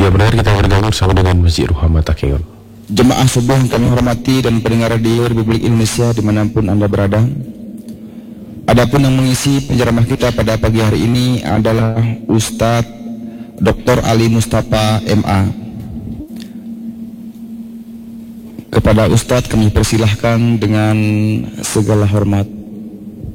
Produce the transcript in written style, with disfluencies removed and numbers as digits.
Ya benar, kita bergabung bersama dengan Masjid Ruhama Takengon. Jemaah subuh yang kami hormati dan pendengar radio Republik Indonesia dimanapun Anda berada. Adapun yang mengisi penceramah kita pada pagi hari ini adalah Ustadz Dr. Ali Mustafa MA. Kepada Ustadz kami persilahkan dengan segala hormat.